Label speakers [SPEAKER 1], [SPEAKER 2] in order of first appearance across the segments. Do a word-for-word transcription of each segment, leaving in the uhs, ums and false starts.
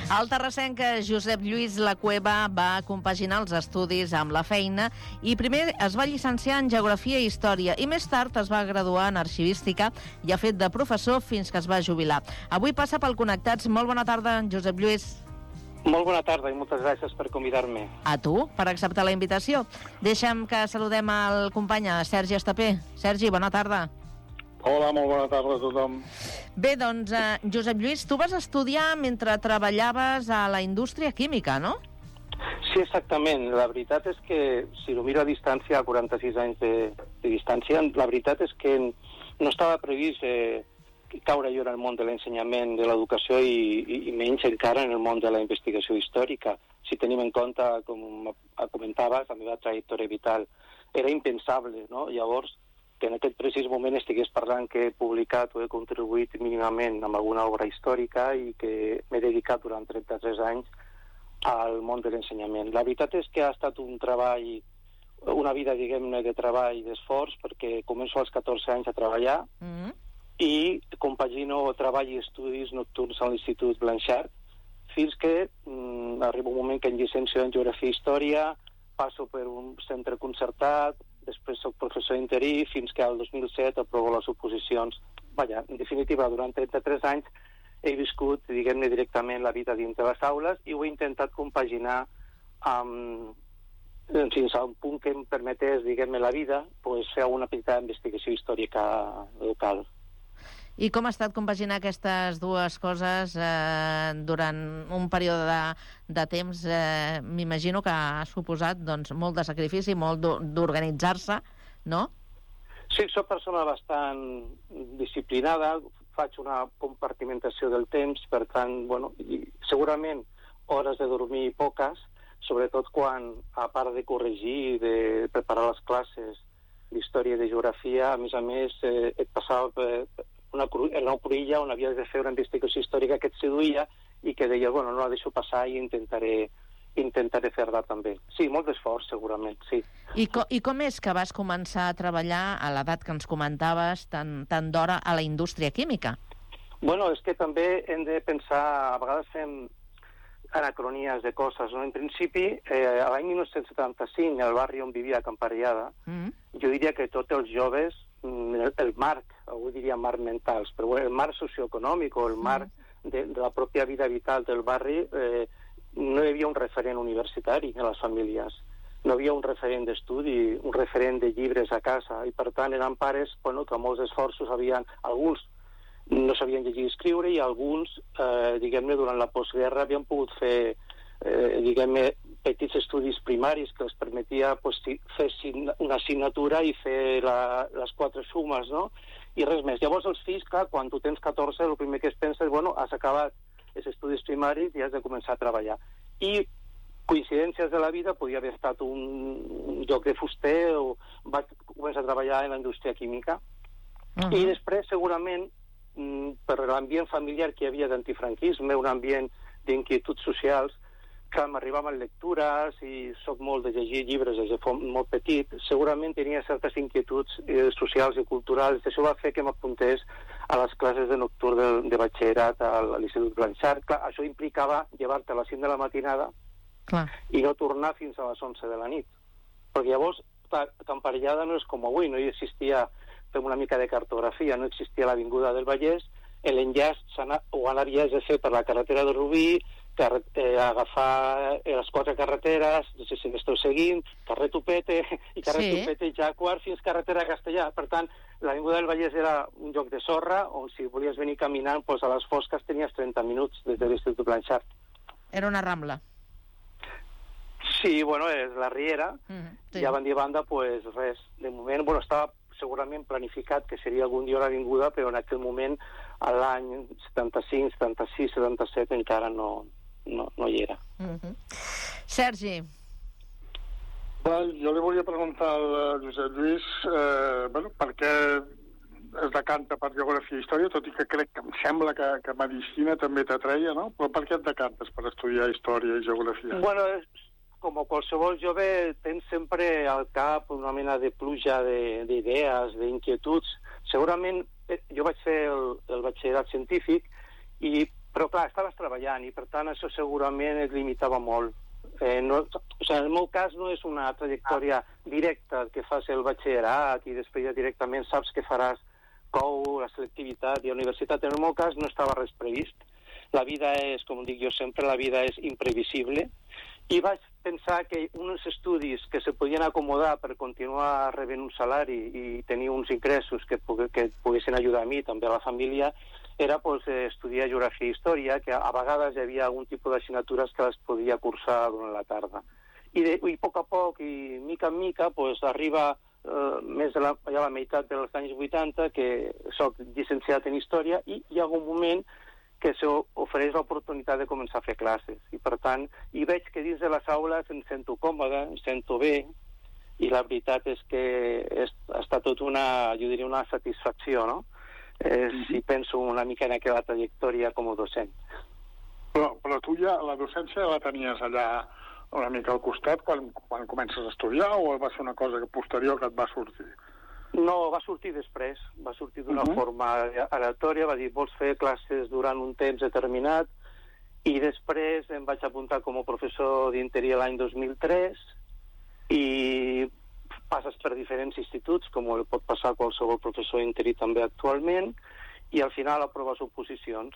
[SPEAKER 1] El terrassenc Josep Lluís Lacueva va compaginar els estudis amb la feina i primer es va llicenciar en Geografia i Història i més tard es va graduar en Arxivística i ha fet de professor fins que es va jubilar. Avui passa pel Connectats. Molt bona tarda, Josep Lluís.
[SPEAKER 2] Molt bona tarda i moltes gràcies per convidar-me.
[SPEAKER 1] A tu, per acceptar la invitació. Deixa'm que saludem al company Sergi Estapé. Sergi, bona tarda.
[SPEAKER 3] Hola, molt bona tarda a tothom.
[SPEAKER 1] Bé, doncs, eh, Josep Lluís, tu vas estudiar mentre treballaves a la indústria química, no?
[SPEAKER 2] Sí, exactament. La veritat és que, si ho miro a distància, a quaranta-sis anys de, de distància, la veritat és que no estava previst eh, caure jo en el món de l'ensenyament, de l'educació i, i, i menys encara en el món de la investigació històrica. Si tenim en compte, com comentaves, la meva trajectòria vital era impensable, no? Llavors, que en aquest precís moment estigués parlant que he publicat o he contribuït mínimament amb alguna obra històrica i que m'he dedicat durant trenta-tres anys al món de l'ensenyament. La veritat és que ha estat un treball, una vida, diguem-ne, de treball i d'esforç, perquè començo als catorze anys a treballar mm-hmm. i compagino treball i estudis nocturns a l'Institut Blanchard, fins que mm, arriba un moment que en llicencio en Geografia i Història, passo per un centre concertat, després soc professor interí, fins que al dos mil set aprovo les oposicions. Vaja, en definitiva, durant trenta-tres anys he viscut, diguem-ne, directament la vida dins de les aules i ho he intentat compaginar amb, fins a un punt que em permetés, diguem-ne, la vida, pues, fer una petita investigació històrica local.
[SPEAKER 1] I com ha estat compaginar aquestes dues coses eh, durant un període de, de temps? Eh, M'imagino que ha suposat doncs, molt de sacrifici, molt d'organitzar-se, no?
[SPEAKER 2] Sí, soc persona bastant disciplinada, faig una compartimentació del temps, per tant, bueno, i segurament hores de dormir poques, sobretot quan, a part de corregir i de preparar les classes d'història i de geografia, a més a més, eh, et passava per una, una corilla on havies de fer una investigació històrica que et seduïa i que deia, bueno, no la deixo passar i intentaré, intentaré fer-la també. Sí, molt d'esforç, segurament, sí.
[SPEAKER 1] I, co I com és que vas començar a treballar a l'edat que ens comentaves tan, tan d'hora a la indústria química?
[SPEAKER 2] Bueno, és que també hem de pensar, a vegades fem anacronies de coses, no? En principi, eh, a l'any dinou setanta-cinc, al barri on vivia a Camparellada, mm-hmm. jo diria que tots els joves, el, el marc, avui diria marc mentals, però el marc socioeconòmic o el marc mm. de, de la pròpia vida vital del barri, eh, no hi havia un referent universitari en les famílies, no hi havia un referent d'estudi, un referent de llibres a casa, i per tant eren pares, bueno, que molts esforços havien, alguns no sabien llegir i escriure i alguns, eh, diguem-ne, durant la postguerra havien pogut fer, eh, diguem-ne, petits estudis primaris que els permetia pues, fer una assignatura i fer la, les quatre sumes, no? I res més. Llavors els fills, clar, quan tu tens catorze, el primer que es pensa és, bueno, has acabat els estudis primaris i has de començar a treballar. I coincidències de la vida, podia haver estat un, un lloc de fuster o vaig començar a treballar en la indústria química. Uh-huh. I després, segurament, per l'ambient familiar que hi havia d'antifranquisme, un ambient d'inquietuds socials, que m'arribaven lectures i soc molt de llegir llibres des de molt petit, segurament tenia certes inquietuds eh, socials i culturals. Això va fer que m'apuntés a les classes de nocturn de, de batxillerat a l'Institut Blanchard. Clar, això implicava llevar-te a les cinc de la matinada Clar. I no tornar fins a les onze de la nit. Perquè llavors, Camparellada no és com avui, no hi existia, fem una mica de cartografia, no existia l'Avinguda del Vallès, l'enllaç ho anaries a fer per la carretera de Rubí, Carre eh, agafar eh, les quatre carreteres, no sé si m'esteu seguint, carrer Tupete i carrer sí. Tupete i Jacquard fins carretera Castellà. Per tant, l'Avinguda del Vallès era un lloc de sorra on si volies venir caminant, pues, a les fosques tenies trenta minuts des de l'Institut Blanchard.
[SPEAKER 1] Era una rambla.
[SPEAKER 2] Sí, bueno, és la Riera, mm-hmm, sí. I a banda i banda, pues res. De moment, bueno, estava segurament planificat que seria algun dia l'avinguda, però en aquell moment, a l'any setanta-cinc, setanta-sis, setanta-set, encara no... No, no hi era.
[SPEAKER 1] Mm-hmm. Sergi.
[SPEAKER 3] Well, jo li volia preguntar al Josep Lluís eh, bueno, per què es decanta per Geografia i Història, tot i que crec que em sembla que, que Medicina també t'atreia, no? Però per què et decantes per estudiar Història i Geografia?
[SPEAKER 2] Bueno, com qualsevol jove, tens sempre al cap una mena de pluja d'idees, d'inquietuds. Segurament jo vaig fer el, el batxillerat científic i Però, clar, estaves treballant i, per tant, això segurament et limitava molt. Eh, no, o sigui, en el meu cas no és una trajectòria directa que fas el batxillerat i després ja directament saps que faràs cou, la selectivitat i la universitat. En el meu cas no estava res previst. La vida és, com dic jo sempre, la vida és imprevisible. I vaig pensar que uns estudis que se podien acomodar per continuar rebent un salari i tenir uns ingressos que, que poguessin ajudar a mi, també a la família, era pues, estudiar geografia i història, que a vegades hi havia algun tipus d'assignatures que les podia cursar durant la tarda. I, de, i a poc a poc, i mica en mica, pues, arriba eh, més de la, ja la meitat dels anys vuitanta, que soc llicenciat en història, i hi ha un moment que s'ofereix l'oportunitat de començar a fer classes. I, per tant, hi veig que dins de les aules em sento còmode, em sento bé, i la veritat és que és, ha estat tot una, jo diria, una satisfacció, no? Eh, si penso una mica en aquella trajectòria com a docent.
[SPEAKER 3] Però, però tu ja la docència la tenies allà una mica al costat quan, quan comences a estudiar, o va ser una cosa que posterior que et va sortir?
[SPEAKER 2] No, va sortir després, va sortir d'una uh-huh. forma aleatòria, va dir, vols fer classes durant un temps determinat, i després em vaig apuntar com a professor d'interí l'any dos mil tres, i passes per diferents instituts, com pot passar qualsevol professor d'interí també actualment, i al final aproves oposicions.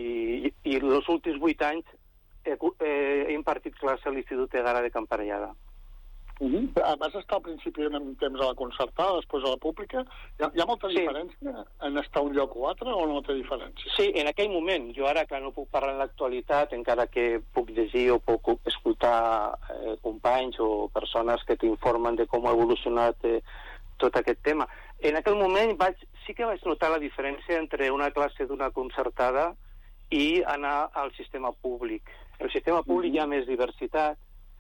[SPEAKER 2] I, i els últims vuit anys he, he impartit classe a l'Institut Egara de Camparellada.
[SPEAKER 3] Uh-huh. Vas estar al principi un temps a la concertada, després a la pública. Hi ha, hi ha molta sí. diferència en estar un lloc o altre, o no té diferència?
[SPEAKER 2] Sí, en aquell moment. Jo ara, clar, no puc parlar en l'actualitat, encara que puc llegir o puc escoltar eh, companys o persones que t'informen de com ha evolucionat eh, tot aquest tema. En aquell moment vaig, sí que vaig notar la diferència entre una classe d'una concertada i anar al sistema públic. El sistema públic uh-huh. hi ha més diversitat.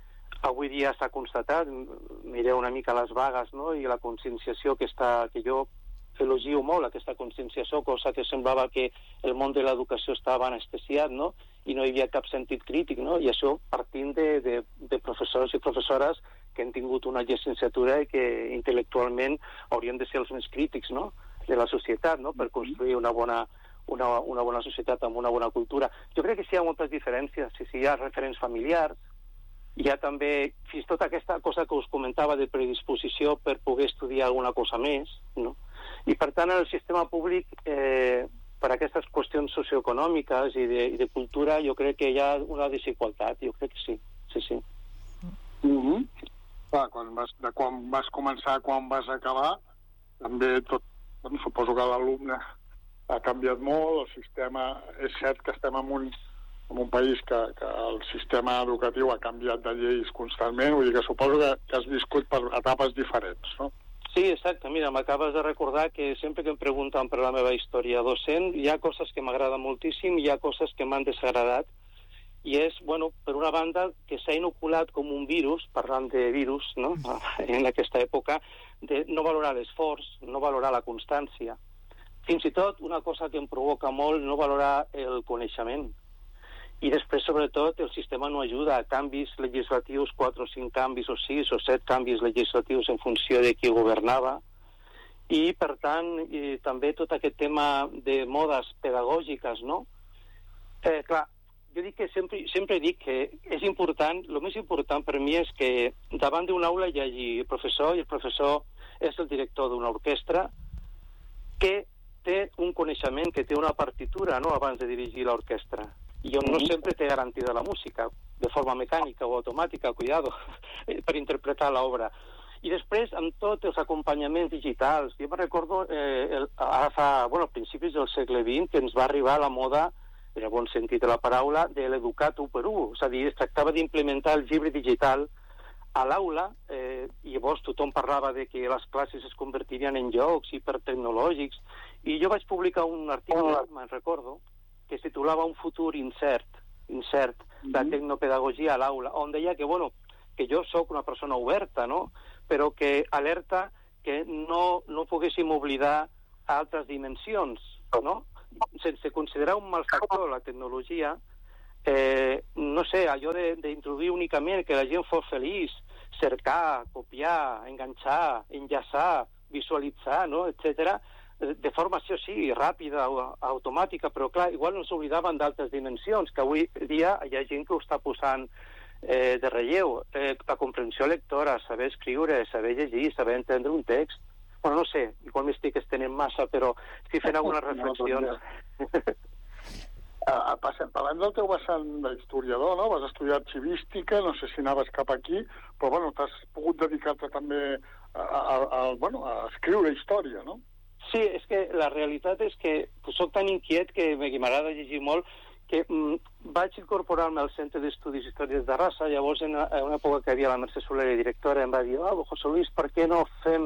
[SPEAKER 2] Avui dia s'ha constatat, mireu una mica les vagues, no?, i la conscienciació que està, que jo elogio molt, aquesta conscienciació, cosa que semblava que el món de l'educació estava anestesiat, no?, i no hi havia cap sentit crític, no?, i això partint de, de, de professors i professores que han tingut una llicenciatura i que intel·lectualment haurien de ser els més crítics, no?, de la societat, no?, per construir una bona, una, una bona societat amb una bona cultura. Jo crec que sí hi ha moltes diferències, si, si hi ha referents familiars, hi ha també, fins tot aquesta cosa que us comentava de predisposició per poder estudiar alguna cosa més, no? I per tant, en el sistema públic, eh, per aquestes qüestions socioeconòmiques i de, i de cultura, jo crec que hi ha una desigualtat, jo crec que sí, sí, sí.
[SPEAKER 3] Mm-hmm. Clar, quan vas, de quan vas començar a quan vas acabar, també tot, bueno, suposo que l'alumne ha canviat molt, el sistema, és cert que estem en un en un país que, que el sistema educatiu ha canviat de lleis constantment, vull dir que suposo que, que has viscut per etapes diferents, no?
[SPEAKER 2] Sí, exacte. Mira, m'acabes de recordar que sempre que em pregunten per la meva història docent, hi ha coses que m'agraden moltíssim, hi ha coses que m'han desagradat, i és, bueno, per una banda, que s'ha inoculat com un virus, parlant de virus, no?, en aquesta època, de no valorar l'esforç, no valorar la constància. Fins i tot, una cosa que em provoca molt, no valorar el coneixement. I després, sobretot, el sistema no ajuda a canvis legislatius, quatre o cinc canvis o sis o set canvis legislatius en funció de qui governava. I, per tant, i també tot aquest tema de modes pedagògiques, no? Eh, clar, jo dic que sempre, sempre dic que és important, el més important per mi és que davant d'una aula hi hagi el professor, i el professor és el director d'una orquestra que té un coneixement, que té una partitura, no?, abans de dirigir l'orquestra. I on no sempre té garantida la música, de forma mecànica o automàtica, cuidado, per interpretar l'obra. I després, amb tots els acompanyaments digitals, jo me recordo, eh, el, ara fa, bueno, a principis del segle vint, que ens va arribar la moda, en el bon sentit de la paraula, de l'educat u per u, és a dir, es tractava d'implementar el llibre digital a l'aula, eh, i llavors tothom parlava de que les classes es convertirien en jocs hipertecnològics, i jo vaig publicar un article, oh. me'n recordo, que es titulava Un futur incert, incert, mm-hmm. la tecnopedagogia a l'aula, on deia que, bueno, que jo sóc una persona oberta, no?, però que alerta que no, no poguéssim oblidar altres dimensions, no? Sense considerar un mal factor la tecnologia, eh, no sé, allò d'introduir únicament que la gent fos feliç, cercar, copiar, enganxar, enllaçar, visualitzar, no?, etcètera, de forma, sí o sí, ràpida o automàtica, però clar, igual no s'oblidaven d'altres dimensions, que avui dia hi ha gent que ho està posant eh, de relleu. Eh, la comprensió lectora, saber escriure, saber llegir, saber entendre un text. Bueno, no sé, igual m'estic estenent massa, però estic fent algunes reflexions.
[SPEAKER 3] Uh, passem, parlem del teu vessant d'historiador, no? Vas estudiar arxivística, no sé si anaves cap aquí, però bueno, t'has pogut dedicar-te també a, a, a, bueno, a escriure història, no?
[SPEAKER 2] Sí, és que la realitat és que soc tan inquiet que m'agrada llegir molt que mm, vaig incorporar-me al Centre d'Estudis Històries de Raça. Llavors, en una època que havia la Mercè Soler de directora, em va dir, ah, oh, José Luis, per què no fem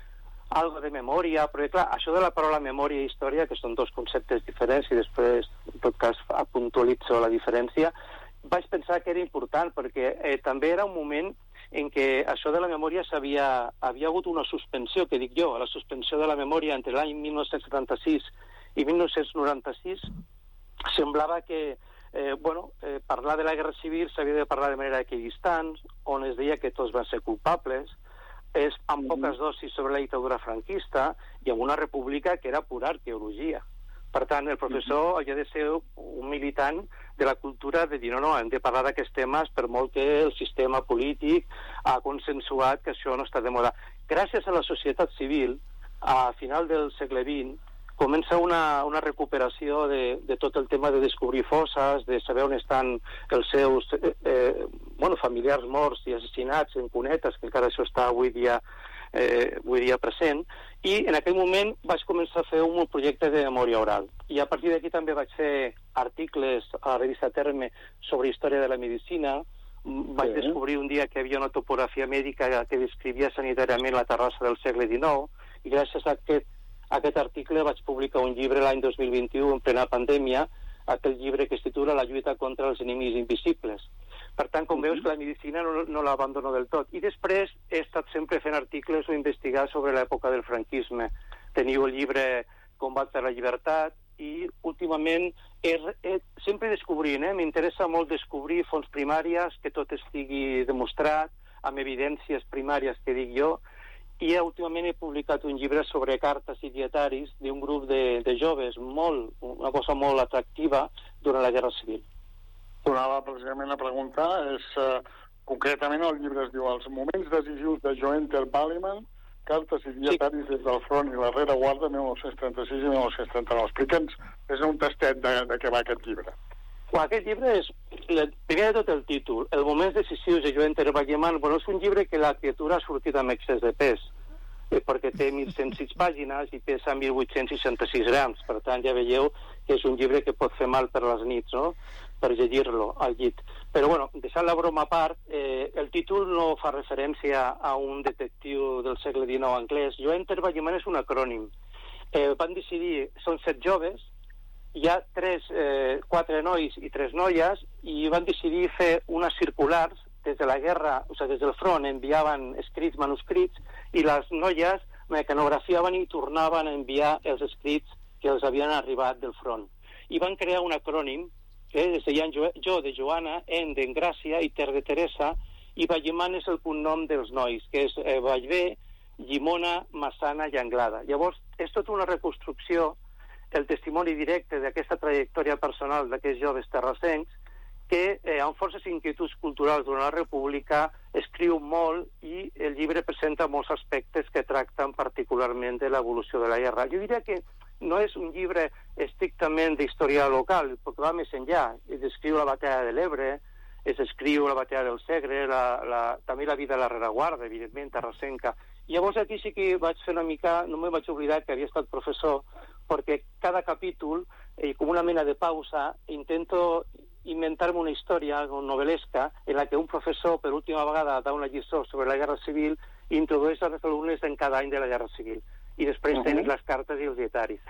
[SPEAKER 2] algo de memòria? Perquè, clar, això de la paraula memòria i història, que són dos conceptes diferents, i després, en tot cas, puntualitzo la diferència, vaig pensar que era important, perquè eh, també era un moment en què això de la memòria s'havia havia hagut una suspensió, que dic jo, la suspensió de la memòria entre l'any mil nou-cents setanta-sis i mil nou-cents noranta-sis, semblava que eh, bueno, eh, parlar de la Guerra Civil s'havia de parlar de manera equidistant, on es deia que tots van ser culpables, és amb poques dosis sobre la dictadura franquista i amb una república que era pura arqueologia. Per tant, el professor havia de ser un militant de la cultura de dir, no, no, hem de parlar d'aquests temes per molt que el sistema polític ha consensuat que això no està de moda. Gràcies a la societat civil, a final del segle vint, comença una, una recuperació de, de tot el tema de descobrir fosses, de saber on estan els seus eh, eh, bueno, familiars morts i assassinats en cunetes, que encara això està avui dia Eh, avui dia present, i en aquell moment vaig començar a fer un projecte de memòria oral. I a partir d'aquí també vaig fer articles a la revista Terme sobre història de la medicina. Vaig sí. descobrir un dia que hi havia una topografia mèdica que descrivia sanitàriament la Terrassa del segle dinou, i gràcies a aquest, a aquest article vaig publicar un llibre l'any dos mil vint-i-u, en plena pandèmia, aquell llibre que es titula La lluita contra els enemics invisibles. Per tant, com veus, la medicina no, no l'abandono del tot. I després he estat sempre fent articles o investigar sobre l'època del franquisme. Teniu el llibre Combat per la llibertat, i últimament he, he, sempre descobrint, eh? m'interessa molt descobrir fonts primàries, que tot estigui demostrat, amb evidències primàries que dic jo, i últimament he publicat un llibre sobre cartes i dietaris d'un grup de, de joves, molt, una cosa molt atractiva durant la Guerra Civil.
[SPEAKER 3] Tornava precisament a preguntar, és, uh, concretament el llibre es diu Els moments decisius de Joenter Balliman, cartes i dietaris sí. des del front i la rereguarda mil nou-cents trenta-sis i mil nou-cents trenta-nou. Explica'ns, és un tastet de, de què va aquest llibre.
[SPEAKER 2] Well, aquest llibre és, primer de tot el títol, Els moments decisius de Joenter Balliman, bueno, és un llibre que la criatura ha sortit amb excés de pes, eh, perquè té mil cent sis pàgines i pesa mil vuit-cents seixanta-sis grams, per tant ja veieu que és un llibre que pot fer mal per les nits, no?, per llegir-lo al llit. Però, bueno, deixant la broma a part, eh, el títol no fa referència a un detectiu del segle dinou anglès. Joenter Balliman és un acrònim. Eh, van decidir, són set joves, hi ha tres, eh, quatre nois i tres noies, i van decidir fer unes circulars des de la guerra, o sigui, des del front enviaven escrits, manuscrits, i les noies mecanografiaven i tornaven a enviar els escrits que els havien arribat del front. I van crear un acrònim que es deien Jo, jo de Joana, En d'Engràcia i Ter de Teresa, i Balliman és el cognom dels nois, que és eh, Vallvé, Llimona, Massana i Anglada. Llavors, és tota una reconstrucció, el testimoni directe d'aquesta trajectòria personal d'aquests joves terrassencs, que eh, amb forces inquietuds culturals durant la República escriu molt, i el llibre presenta molts aspectes que tracten particularment de l'evolució de la guerra. Jo diria que no és un llibre estrictament d'història local, perquè va més enllà. Es descriu la batalla de l'Ebre, es descriu la batalla del Segre, la, la, també la vida de la rereguarda, evidentment, terrassenca. I llavors aquí sí que vaig fer una mica, no me vaig oblidar que havia estat professor, perquè cada capítol, eh, com una mena de pausa, intento inventar-me una història novel·lesca en la que un professor, per última vegada, da una lliçó sobre la Guerra Civil i introdueix els alumnes en cada any de la Guerra Civil. I després uh -huh. tenen les cartes i els dietaris.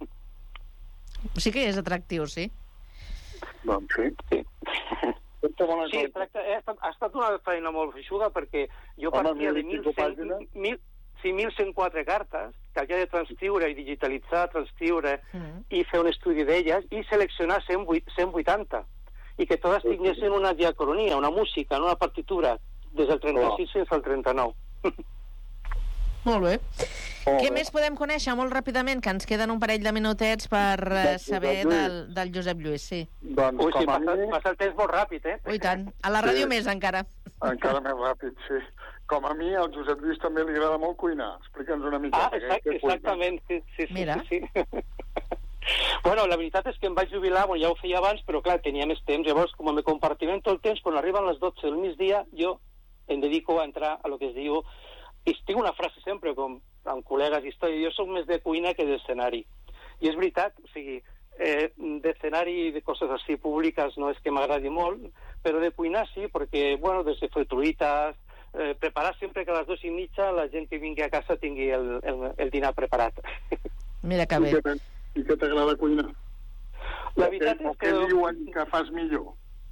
[SPEAKER 1] Sí que és atractiu, sí.
[SPEAKER 3] Doncs sí.
[SPEAKER 2] Sí, sí tracta, ha, estat, ha estat una feina molt feixuda, perquè jo Home, partia de mil cent quatre cartes que havia de transcriure i digitalitzar, transcriure uh -huh. i fer un estudi d'elles i seleccionar cent vuitanta, i que totes tinguessin una diacronia, una música, una partitura, des del trenta-sis oh. fins al trenta-nou.
[SPEAKER 1] Molt bé.
[SPEAKER 3] Molt
[SPEAKER 1] Què
[SPEAKER 3] bé.
[SPEAKER 1] més podem conèixer molt ràpidament, que ens queden un parell de minutets per eh,
[SPEAKER 3] Del
[SPEAKER 1] saber
[SPEAKER 3] Josep Lluís.
[SPEAKER 1] del, del Josep Lluís, sí.
[SPEAKER 3] Doncs
[SPEAKER 2] Ui, sí,
[SPEAKER 3] com a
[SPEAKER 2] passa,
[SPEAKER 3] mi,
[SPEAKER 2] passa el temps molt ràpid, eh?
[SPEAKER 1] Ui, tant. A la ràdio
[SPEAKER 3] Sí.
[SPEAKER 1] més, encara.
[SPEAKER 3] encara més ràpid, sí. Com a mi, al Josep Lluís també li agrada molt cuinar. Explica'ns una mica.
[SPEAKER 2] Ah, exact, exactament, sí, sí, sí.
[SPEAKER 1] Mira.
[SPEAKER 2] sí, sí. Bueno, la veritat és que em vaig jubilar, bueno, ja ho feia abans, però clar, tenia més temps. Llavors, com me compartimento el temps, quan arriben les dotze del migdia, jo em dedico a entrar a lo que es diu... I tinc una frase sempre, com amb col·legues i història, jo soc més de cuina que d'escenari. I és veritat, o sigui, eh, d'escenari i de coses així públiques no és que m'agradi molt, però de cuinar sí, perquè, bueno, des de fer truites, eh, preparar sempre que a les dues i mitja la gent que vingui a casa tingui el, el, el dinar preparat.
[SPEAKER 1] Mira que
[SPEAKER 3] I
[SPEAKER 1] bé.
[SPEAKER 3] què t'ag- I què t'agrada cuinar?
[SPEAKER 2] La veritat
[SPEAKER 3] O
[SPEAKER 2] és
[SPEAKER 3] què
[SPEAKER 2] que...
[SPEAKER 3] diuen que fas millor?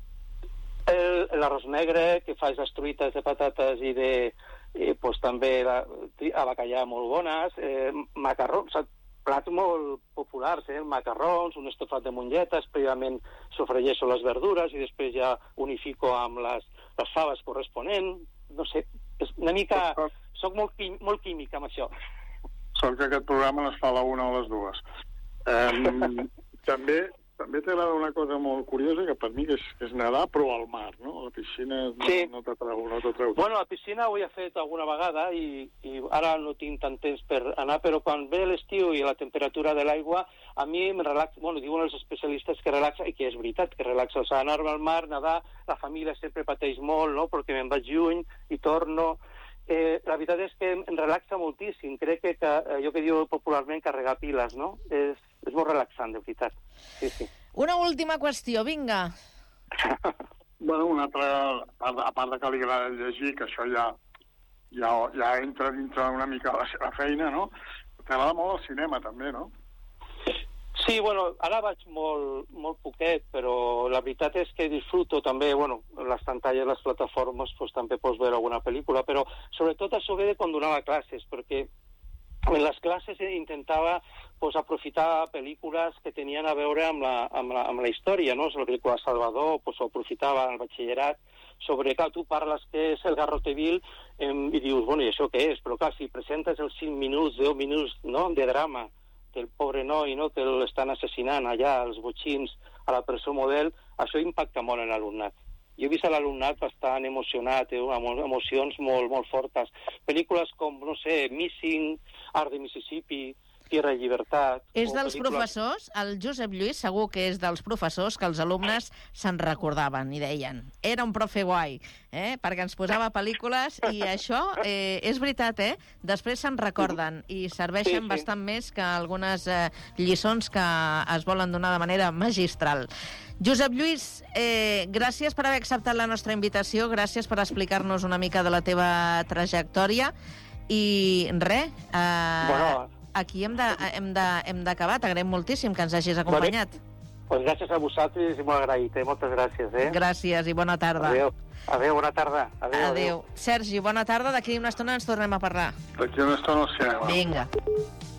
[SPEAKER 2] El- L'arròs negre, que fas les truites de patates i de... Eh, pues, també la, a bacallà molt bones, eh, macarrons, o sigui, plats molt populars, eh, macarrons, un estofat de mongetes, prèviament sofregeixo les verdures i després ja unifico amb les, les faves corresponents. No sé, és una mica... Soc molt, quim, molt químic amb això.
[SPEAKER 3] Sort que aquest programa es fa a la una o a les dues. Um, també també t'agrada una cosa molt curiosa, que per mi és, és nedar, però al mar, no? A la piscina no,
[SPEAKER 2] Sí.
[SPEAKER 3] no t'atreu, no t'atreu.
[SPEAKER 2] Bueno, a la piscina ho he fet alguna vegada i, i ara no tinc tant temps per anar, però quan ve l'estiu i la temperatura de l'aigua, a mi em relaxa, bueno, diuen els especialistes que relaxa, i que és veritat, que relaxa. O sigui, anar al mar, nedar, la família sempre pateix molt, no?, perquè me'n vaig lluny i torno. Eh, la veritat és que em relaxa moltíssim. Crec que, que allò que diu popularment carregar piles, no? És, és molt relaxant, de veritat. Sí, sí.
[SPEAKER 1] Una última qüestió, vinga.
[SPEAKER 3] Bueno, una altra, a part, a part de que li agrada llegir, que això ja, ja, ja entra dintre una mica de la seva feina, no? T'agrada molt el cinema, també, no?
[SPEAKER 2] Sí, bueno, ara vaig molt, molt poquet, però la veritat és que disfruto també, bueno, les pantalles, les plataformes, pues, també pots veure alguna pel·lícula, però sobretot això ve de quan donava classes, perquè en les classes intentava pues, aprofitar pel·lícules que tenien a veure amb la, amb la, amb la història, no? La pel·lícula Salvador, pues, ho aprofitava al batxillerat, sobre, clar, tu parles que és el Garroteville eh, i dius, bueno, i això què és? Però, clar, si presentes els cinc minuts, deu minuts, no?, de drama, del pobre noi, no?, que l'estan assassinant allà, els botxins, a la presó model, això impacta molt en l'alumnat. Jo he vist a l'alumnat bastant emocionat, eh, amb emocions molt, molt fortes. Pel·lícules com, no sé, Missing, Art de Mississippi, Tierra de Llibertat...
[SPEAKER 1] És dels
[SPEAKER 2] pel·lícules...
[SPEAKER 1] professors, el Josep Lluís segur que és dels professors que els alumnes se'n recordaven i deien, era un profe guai, eh? Perquè ens posava pel·lícules i això eh, és veritat, eh? Després se'n recorden i serveixen
[SPEAKER 2] Sí, sí.
[SPEAKER 1] bastant més que algunes eh, lliçons que es volen donar de manera magistral. Josep Lluís, eh, gràcies per haver acceptat la nostra invitació, gràcies per explicar-nos una mica de la teva trajectòria i res... Eh,
[SPEAKER 2] Bueno,
[SPEAKER 1] aquí hem de- hem de- hem d'acabar. T'agraïm moltíssim que ens hagis acompanyat.
[SPEAKER 2] pues gràcies a vosaltres i molt agraït, eh? Moltes gràcies, eh?
[SPEAKER 1] Gràcies i bona tarda.
[SPEAKER 2] Adéu. Adéu, bona tarda. Adéu,
[SPEAKER 1] Adéu. Sergi, bona tarda. D'aquí una estona ens tornem a parlar.
[SPEAKER 3] D'aquí una estona al cinema.
[SPEAKER 1] Vinga.